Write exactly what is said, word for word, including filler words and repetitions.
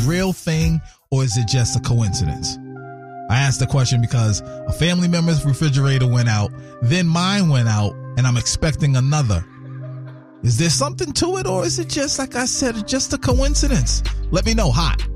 real thing or is it just a coincidence? I asked the question because a family member's refrigerator went out, then mine went out, and I'm expecting another. Is there something to it or is it just, like I said, just a coincidence? Let me know. Hot